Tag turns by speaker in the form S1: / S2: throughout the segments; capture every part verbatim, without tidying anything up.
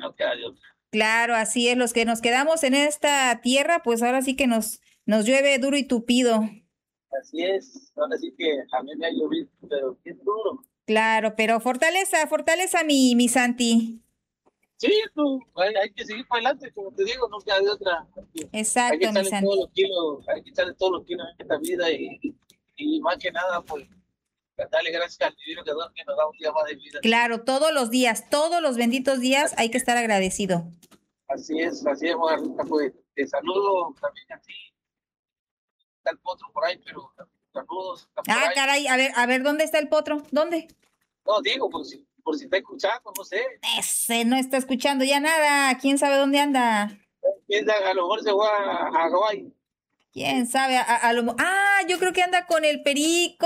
S1: no queda de otra.
S2: Claro, así es. Los que nos quedamos en esta tierra, pues ahora sí que nos, nos llueve duro y tupido.
S1: Así es, ahora sí que a mí me ha llovido, pero qué duro.
S2: Claro, pero fortaleza, fortaleza, mi, mi Santi.
S1: Sí, tú, hay, hay que seguir para adelante, como te digo, no queda de otra. Hay que, hay que
S2: Exacto, mi
S1: echarle todos
S2: Santi.
S1: los kilos, hay que echarle todos los kilos en esta vida y, y más que nada, pues, darle gracias al divino creador que nos da un día más de vida.
S2: Claro, todos los días, todos los benditos días hay que estar agradecido.
S1: Así es, así es, Margarita, pues, te saludo también a ti, está el potro por ahí, pero saludos, está por
S2: Ah,
S1: ahí.
S2: caray, a ver, a ver, ¿dónde está el potro? ¿Dónde?
S1: No, digo, por si, por si está escuchando, no sé,
S2: Ese no está escuchando ya nada. ¿Quién sabe dónde anda?
S1: quién sabe, a lo mejor se fue a, a Hawái.
S2: ¿Quién sabe? A, a- a lo mo- ah, yo creo que anda con el perico.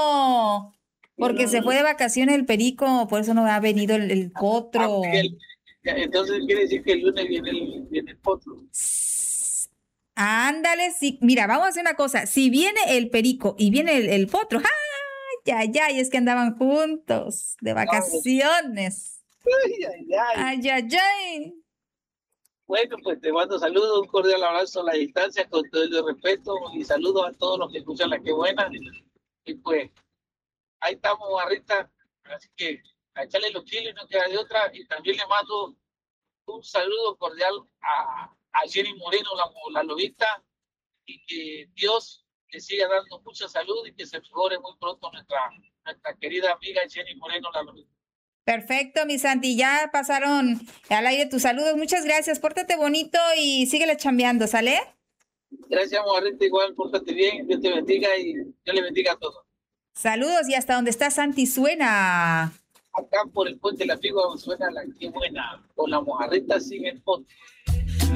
S2: Porque se fue de vacaciones el perico, por eso no ha venido el, el
S1: Ah,
S2: potro.
S1: Miguel, entonces quiere decir que el lunes viene el, viene el potro.
S2: Sss, ándale, sí. Mira, vamos a hacer una cosa. Si viene el perico y viene el, el potro, ¡ay, ay, ay! Es que andaban juntos, de
S1: No,
S2: vacaciones.
S1: ay, ay, ay.
S2: ¡Ay, ay, ay!
S1: Bueno, pues te mando saludos, un cordial abrazo a la distancia, con todo el respeto y saludos a todos los que escuchan La Que Buena. Y pues ahí estamos, Barrita. Así que a echarle los kilos y no queda de otra. Y también le mando un saludo cordial a, a Jenny Moreno, la, la lobista, y que Dios le siga dando mucha salud y que se mejore muy pronto nuestra, nuestra querida amiga Jenny Moreno, la lobista.
S2: Perfecto, mi Santi. Ya pasaron al aire tus saludos. Muchas gracias. Pórtate bonito y síguele chambeando, ¿sale?
S1: Gracias, Barrita, igual, pórtate bien, Dios te bendiga y Dios le bendiga a todos.
S2: Saludos y hasta donde está Santi suena.
S1: Acá por el puente de la Figua suena La Que Buena, con la mojarrita sin el pote.